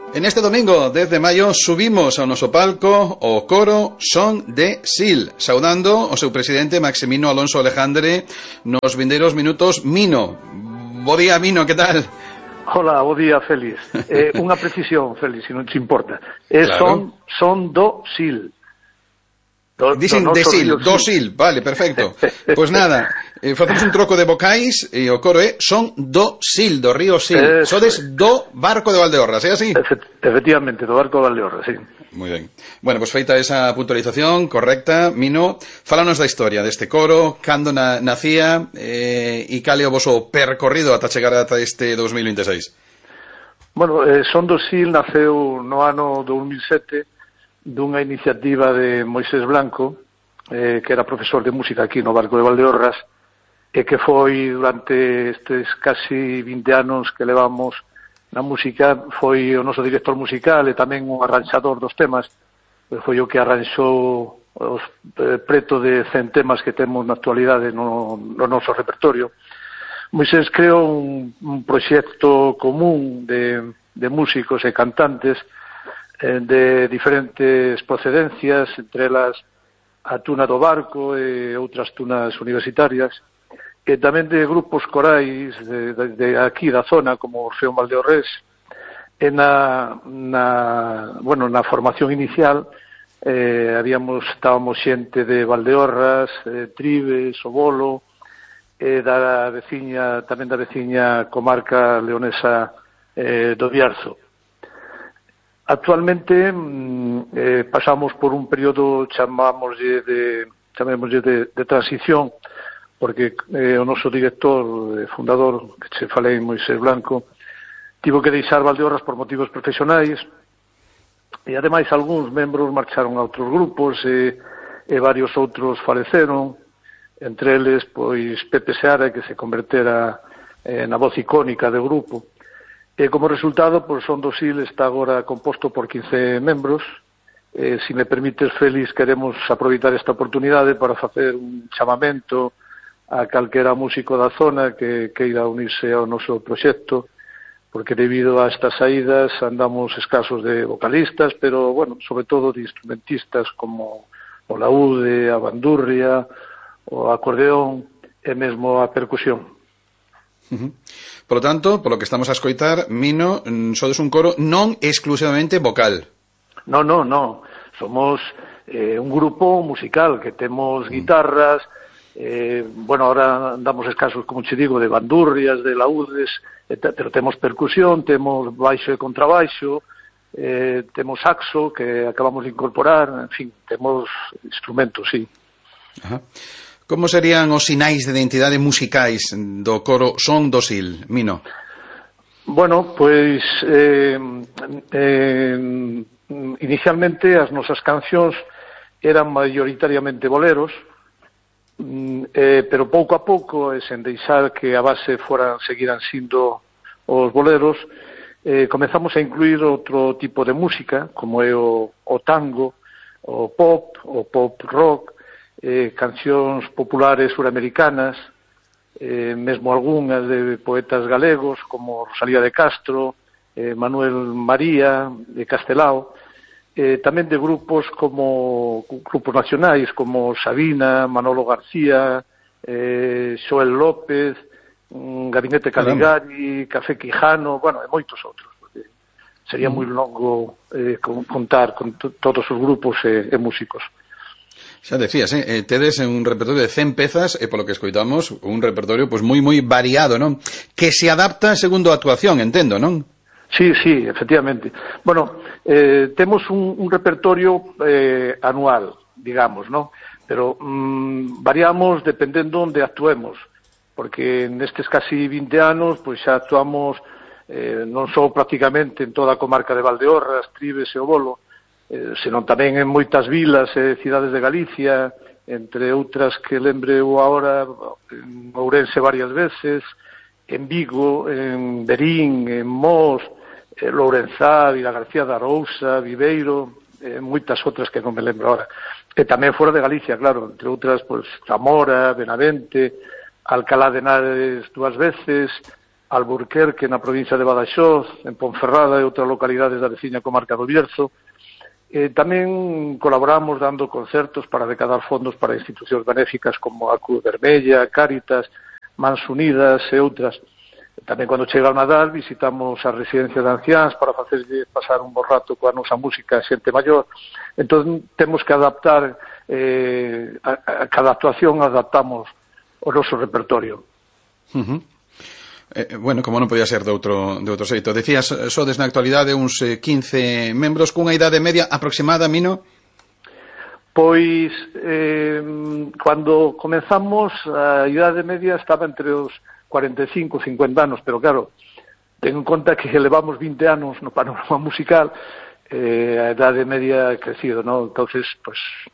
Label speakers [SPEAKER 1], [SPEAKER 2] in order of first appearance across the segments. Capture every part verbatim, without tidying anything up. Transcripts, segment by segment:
[SPEAKER 1] En este domingo, dez de maio, subimos ao noso palco o coro Son de Sil, saudando o seu presidente Maximino Alonso Alejandre nos vindeiros minutos. Mino, bo día, Mino, que tal?
[SPEAKER 2] Hola, bo día, Félix. Eh, unha precisión, Félix, se non te importa. Eh, claro. son, son do Sil.
[SPEAKER 1] Do, Dicen do de Sil, do Sil, vale, perfecto. Pois pues nada, eh, facemos un troco de vocais e o coro é Son do Sil, do río Sil. Eso. Sodes do barco de Valdeorras, é así?
[SPEAKER 2] Efect efectivamente, do barco de Valdeorras, sí.
[SPEAKER 1] Moi ben. Bueno, pois pues feita esa puntualización correcta, Mino, fálanos da historia deste coro, cando na, nacía eh, e cal é o voso percorrido ata chegar ata este dos mil vinte e seis.
[SPEAKER 2] Bueno, eh, Son do Sil naceu no ano dos mil sete dunha iniciativa de Moisés Blanco, eh, que era profesor de música aquí no barco de Valdeorras, e que foi durante estes casi vinte anos que levamos na música, foi o noso director musical e tamén un arranxador dos temas, foi o que arranxou os eh, preto de cen temas que temos na actualidade no, no noso repertorio. Moisés creou un, un proxecto común de, de músicos e cantantes de diferentes procedencias, entre elas a tuna do barco e outras tunas universitarias, e tamén de grupos corais de, de, de aquí da zona, como Orfeón Valdeorrés. E na, na, bueno, na formación inicial eh, habíamos, estábamos xente de Valdeorras, eh, Tribes, O Bolo, e da veciña, tamén da veciña comarca leonesa eh, do Bierzo. Actualmente eh, pasamos por un período, chamámoslle de, chamémoslle de, de transición, porque eh, o noso director, eh, fundador, que se falei, Moisés Blanco, tivo que deixar Valdeorras por motivos profesionais, e ademais algúns membros marcharon a outros grupos, e, e varios outros faleceron, entre eles, pois, Pepe Seara, que se convertera eh, na voz icónica do grupo. E como resultado, pois, Son do Sil está agora composto por quince membros. Eh, se me permites, Félix, queremos aproveitar esta oportunidade para facer un chamamento a calquera músico da zona que queira unirse ao noso proxecto, porque debido a estas saídas andamos escasos de vocalistas, pero, bueno, sobre todo de instrumentistas como o laúde, a bandurria, o acordeón e mesmo a percusión.
[SPEAKER 1] Uh-huh. Por lo tanto, por lo que estamos a escoitar, Mino, sodes un coro non exclusivamente vocal.
[SPEAKER 2] No, no, no. Somos eh, un grupo musical que temos guitarras, eh, bueno, ahora andamos escasos, como te digo, de bandurrias, de laúdes, eh, pero temos percusión, temos baixo e contrabaixo, eh, temos saxo, que acabamos de incorporar, en fin, temos instrumentos, sí.
[SPEAKER 1] Ajá. Como serían os sinais de identidade musicais do coro Son do Sil, Mino?
[SPEAKER 2] Bueno, pois eh, eh, inicialmente as nosas cancións eran maioritariamente boleros, eh, pero pouco a pouco, e sen deixar que a base foran, seguiran sindo os boleros, eh, comezamos a incluir outro tipo de música, como é o, o tango, o pop, o pop rock, Eh, cancións populares suramericanas, eh, mesmo algunhas de poetas galegos como Rosalía de Castro, eh, Manuel María de Castelao, eh, tamén de grupos como grupos nacionais como Sabina, Manolo García, eh, Xoel López, Gabinete Caligari, Café Quijano, bueno, e moitos outros, porque sería moi longo eh, contar con todos os grupos e, e músicos.
[SPEAKER 1] Xa decías, eh, tedes un repertorio de cen pezas e polo que escoitamos un repertorio pois moi moi variado, non? Que se adapta segundo a actuación, entendo, non?
[SPEAKER 2] Sí, sí, efectivamente. Bueno, eh, temos un, un repertorio eh, anual, digamos, non? Pero mm, variamos dependendo onde actuemos, porque nestes casi vinte anos pois xa actuamos eh, non só prácticamente en toda a comarca de Valdeorras, Tribes e O Bolo, Eh, senón tamén en moitas vilas e cidades de Galicia, entre outras que lembre eu agora, en Ourense varias veces, en Vigo, en Verín, en Mos, en Lourenzá, Vila García de Arousa, Viveiro, e moitas outras que non me lembro agora. E tamén fora de Galicia, claro, entre outras, pues, Zamora, Benavente, Alcalá de Henares dúas veces, Alburquerque na provincia de Badaxoz, en Ponferrada e outras localidades da veciña comarca do Bierzo. Eh, tamén colaboramos dando concertos para recaudar fondos para institucións benéficas como a Cruz Vermella, Cáritas, Mans Unidas e outras. Tamén cando chega o Nadal visitamos a residencia de anciáns para facerlle pasar un bo rato coa nosa música a xente maior. Entón temos que adaptar, eh, a, a cada actuación adaptamos o noso repertorio.
[SPEAKER 1] Uh-huh. Eh, bueno, como non podía ser de outro, de outro xeito. Decías, sodes na actualidade uns eh, quince membros cunha idade media aproximada, Mino?
[SPEAKER 2] Pois, eh, cando comenzamos, a idade media estaba entre os cuarenta e cinco e cincuenta anos, pero claro, ten en conta que levamos vinte anos no panorama musical, eh, a idade media ha crecido, ¿no? Entonces, pues,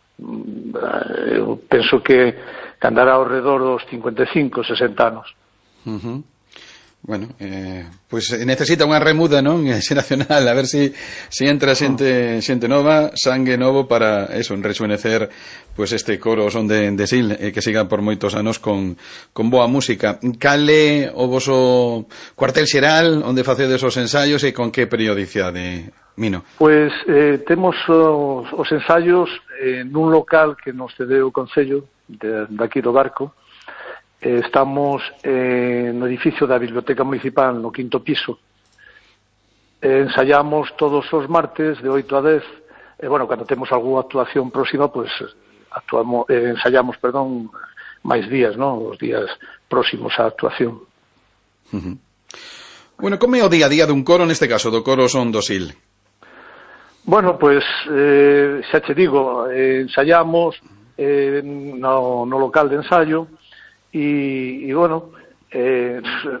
[SPEAKER 2] eu penso que andará ao redor dos cincuenta e cinco, sesenta anos.
[SPEAKER 1] Uh-huh. Bueno, eh, pois pues necesita unha remuda, non? Xeracional, a ver si, si entra xente, xente nova, sangue novo para eso, rejuvenecer pues este coro son de, de Sil, eh, que siga por moitos anos con, con boa música. Cale o voso cuartel xeral onde facedes os ensaios e con que periodicidade, Mino?
[SPEAKER 2] Pois eh, temos os, os ensaios eh, nun local que nos cedeu o Concello de, de aquí do Barco. Estamos eh, no edificio da Biblioteca Municipal, no quinto piso. Eh, ensaiamos todos os martes de oito a dez. E, bueno, cando temos algunha actuación próxima, pues, actuamos, eh, ensaiamos, perdón, máis días, ¿no? Os días próximos á actuación.
[SPEAKER 1] Uh-huh. Bueno, como é o día a día dun coro, neste caso, do coro Son do Sil?
[SPEAKER 2] Bueno, pues, eh, xa te digo, eh, ensaiamos eh, no, no local de ensaio. E, e bueno, eh,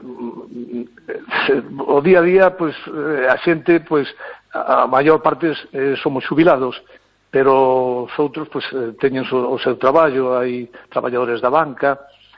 [SPEAKER 2] o día a día, pues, a xente, pues, a maior parte eh, somos xubilados, pero os outros, pues, teñen o seu traballo, hai traballadores da banca,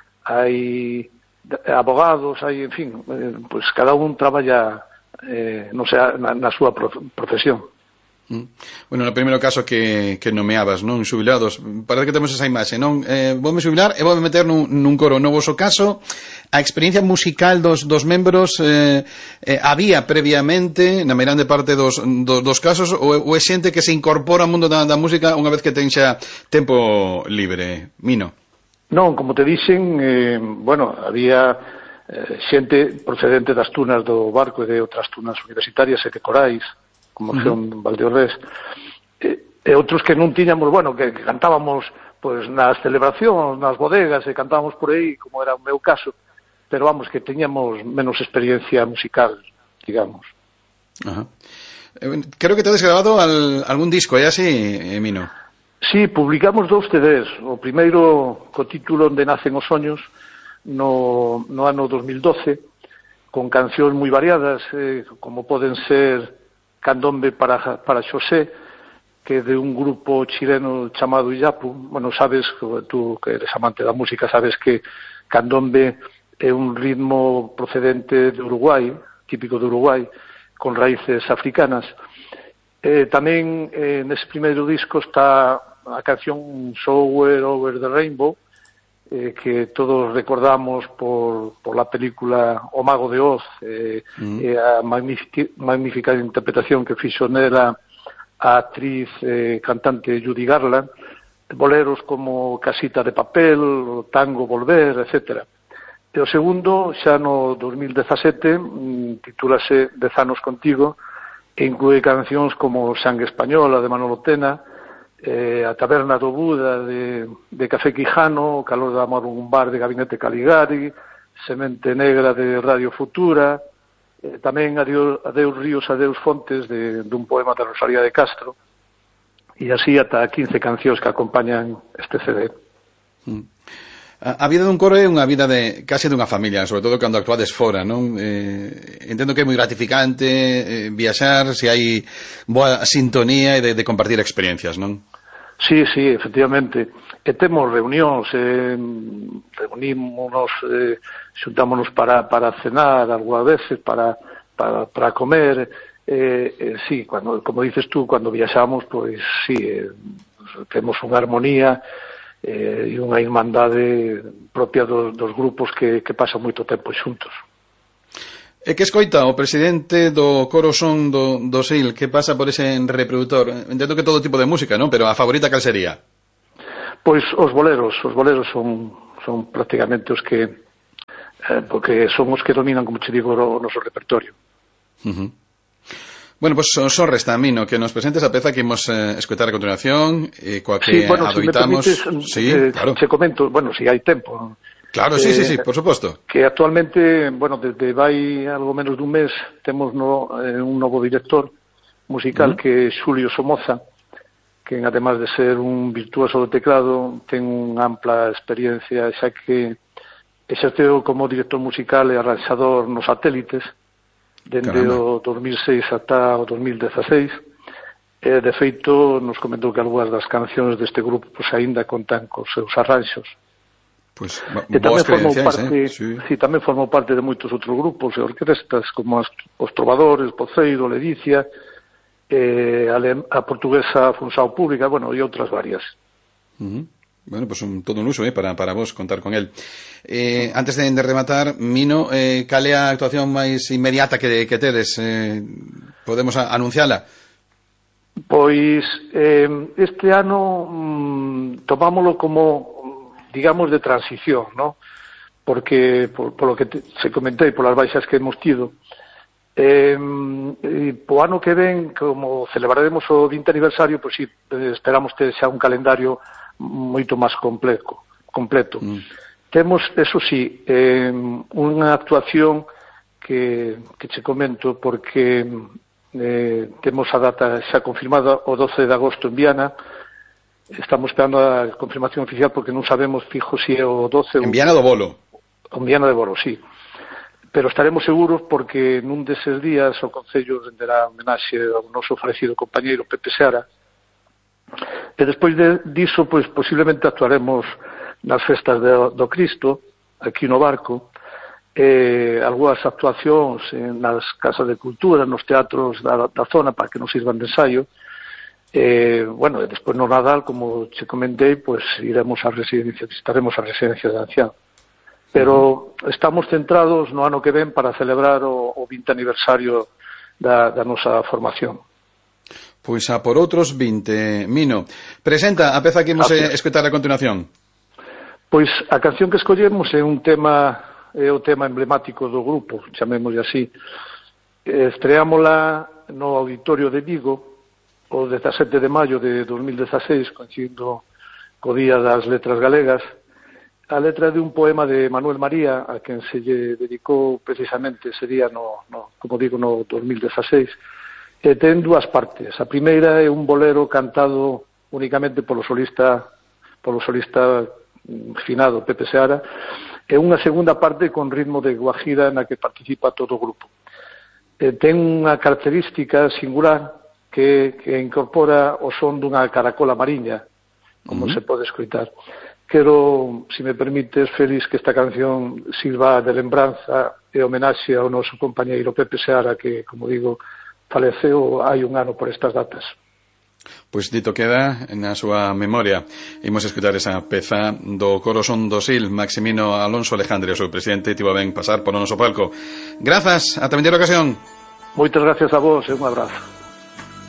[SPEAKER 2] hai abogados, hai, en fin, eh, pues, cada un traballa, eh, non sei, na, na súa profesión.
[SPEAKER 1] Bueno, no primeiro caso que, que nomeabas, non? Xubilados, parece que temos esa imaxe, non? Eh, voume xubilar e voume meter nun, nun coro. No voso caso, a experiencia musical dos, dos membros eh, eh, había previamente, na meirande parte dos, dos, dos casos, ou, ou é xente que se incorpora ao mundo da, da música unha vez que ten xa tempo libre? Mino?
[SPEAKER 2] Non, como te dixen, eh, bueno, había eh, xente procedente das tunas do Barco e de outras tunas universitarias e de corais, como uh-huh. son Valdeorrés, e, e outros que non tiñamos, bueno, que, que cantábamos pues, nas celebracións, nas bodegas, e cantábamos por aí, como era o meu caso, pero vamos, que teñamos menos experiencia musical, digamos.
[SPEAKER 1] Uh-huh. Eh, creo que te has grabado al, algún disco, é así, Mino?
[SPEAKER 2] Sí, publicamos dous C Ds, o primeiro co título Onde nacen os soños, no, no ano dos mil doce, con cancións moi variadas, eh, como poden ser Candombe para, para Xosé, que é de un grupo chileno chamado Illapu. Bueno, sabes, tú que eres amante da música, sabes que Candombe é un ritmo procedente de Uruguai, típico de Uruguai, con raíces africanas. Eh, tamén eh, nese primeiro disco está a canción Somewhere Over the Rainbow, eh, que todos recordamos por, por la película O Mago de Oz, eh, mm. e a magnífica, magnífica interpretación que fixo nela a actriz eh, cantante Judy Garland, boleros como Casita de Papel, o Tango Volver, etcétera. E o segundo, xa no dos mil dezasete, titúlase Dez anos contigo, e inclúe cancións como Sangue Española, de Manolo Tena, eh, A Taberna do Buda, de, de Café Quijano, O Calor da Amor, un bar de Gabinete Caligari, Semente Negra, de Radio Futura, eh, tamén Adeus, Adeus Ríos, Adeus Fontes, de, de un poema de Rosalía de Castro, e así ata quince cancións que acompañan este C D.
[SPEAKER 1] Mm. A vida dun coro é unha vida de case dunha familia, sobre todo cando actuades fora, non? Eh, entendo que é moi gratificante eh, viaxar, se hai boa sintonía e de, de compartir experiencias, non?
[SPEAKER 2] Sí, sí, efectivamente. E temos reunións, eh, reunímonos, eh, xuntámonos para, para cenar, algunhas veces, para, para, para comer. Eh, eh, sí, cuando, como dices tú, cando viaxamos, pois sí, eh, temos unha armonía eh, e unha irmandade propia dos, dos grupos que, que pasan moito tempo xuntos.
[SPEAKER 1] E que escoita o presidente do Coro Son do, do Sil, que pasa por ese reproductor? Entendo que todo tipo de música, non? Pero a favorita cal sería?
[SPEAKER 2] Pois os boleros, os boleros son, son prácticamente os que, eh, porque son os que dominan, como che digo, o noso repertorio.
[SPEAKER 1] Uh-huh. Bueno, pois pues, só resta a mí, no, que nos presentes a peza que imos eh, escoitar a continuación, e coa que
[SPEAKER 2] sí, bueno,
[SPEAKER 1] adoitamos...
[SPEAKER 2] Si me permites,
[SPEAKER 1] sí,
[SPEAKER 2] eh,
[SPEAKER 1] claro.
[SPEAKER 2] Che comento, bueno, si hai tempo...
[SPEAKER 1] Claro, sí, eh, sí, sí, por suposto.
[SPEAKER 2] Que actualmente, bueno, desde vai algo menos dun mes, temos no, eh, un novo director musical uh-huh. que é Xulio Somoza, que además de ser un virtuoso do teclado, ten unha ampla experiencia, xa que exerceu como director musical e arranxador nos satélites, dende Caramba. o dos mil seis ata o dos mil dieciséis. E, de feito, nos comentou que algunhas das cancións deste grupo pues, aínda contan cos seus arranxos.
[SPEAKER 1] Pues,
[SPEAKER 2] e tamén formou parte,
[SPEAKER 1] eh? sí.
[SPEAKER 2] sí, tamén formou parte de moitos outros grupos e orquestas como as, os Trovadores, Poceiro, Ledicia, eh, a, a portuguesa Funsao Pública, bueno, e outras varias.
[SPEAKER 1] Uh-huh. Bueno, pues un, todo un uso eh, para, para vos contar con él. Eh, antes de, de rematar, Mino, eh, cal é a actuación máis inmediata que, que tedes? Eh, podemos a, anunciala?
[SPEAKER 2] Pois eh, este ano mm, tomámoslo como digamos, de transición, ¿no? Porque, por, por lo que te, se comentei, por as baixas que hemos tido, eh, e po ano que ven, como celebraremos o vinte aniversario, pois sí, esperamos ter xa un calendario moito máis completo. completo. Mm. Temos, eso sí, eh, unha actuación que, que che comento, porque eh, temos a data xa confirmada o doce de agosto en Viana. Estamos esperando a confirmación oficial porque non sabemos fijo se é o doce
[SPEAKER 1] en Viana do Bolo.
[SPEAKER 2] En Viana do Bolo, sí. Pero estaremos seguros porque nun deses días o Concello renderá homenaxe ao noso falecido compañeiro Pepe Seara. E despois de, diso, pois, posiblemente actuaremos nas festas de, do Cristo, aquí no Barco, e algunhas actuacións nas casas de cultura, nos teatros da, da zona para que nos sirvan de ensaio. Eh, bueno, e despois no Nadal, como che comentei, pues iremos á residencia, visitaremos a residencia de ancianos. Pero estamos centrados no ano que ven para celebrar o, o vinte aniversario da, da nosa formación.
[SPEAKER 1] Pois a por outros vinte. Mino, presenta a peza que imos a escoitar a continuación.
[SPEAKER 2] Pois a canción que escollemos é un tema, é o tema emblemático do grupo, chamémoslle así. Estreámola no Auditorio de Vigo, o dezasete de maio de dos mil dieciséis, coincidindo co Día das Letras Galegas. A letra de un poema de Manuel María, a quen se lle dedicou precisamente ese día, no, no, como digo, no dos mil dieciséis, e ten dúas partes. A primeira é un bolero cantado únicamente polo solista, polo solista finado Pepe Seara, e unha segunda parte con ritmo de guajira na que participa todo o grupo. E ten unha característica singular que, que incorpora o son dunha caracola mariña, como uh-huh. se pode escoitar. Quero, se me permites, Félix, que esta canción sirva de lembranza e homenaxe ao noso compañeiro Pepe Seara, que, como digo, faleceu hai un ano por estas datas.
[SPEAKER 1] Pois dito queda na súa memoria. Imos escutar esa peza do Coro Son do Sil, Maximino Alonso Alejandre, o seu presidente, tivo ben pasar polo noso palco. Grazas, ata a vindeira ocasión.
[SPEAKER 2] Moitas gracias a vos e un abrazo.